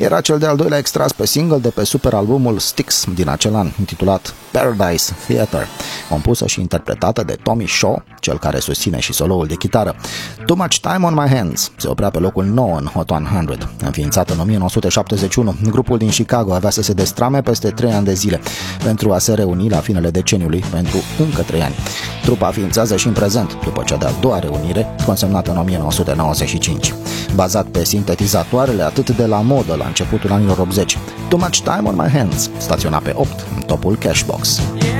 Era cel de-al doilea extras pe single de pe superalbumul Styx din acel an, intitulat Paradise Theater, compusă și interpretată de Tommy Shaw, cel care susține și soloul de chitară. Too Much Time on My Hands se oprea pe locul 9 în Hot 100. Înființat în 1971, grupul din Chicago avea să se destrame peste 3 ani de zile pentru a se reuni la finele deceniului pentru încă 3 ani. Trupa ființează și în prezent, după cea de-a doua reunire, consemnată în 1995. Bazat pe sintetizatoarele atât de la modă la începutul anilor 80, Too Much Time on My Hands staționa pe 8 în topul Cashbox.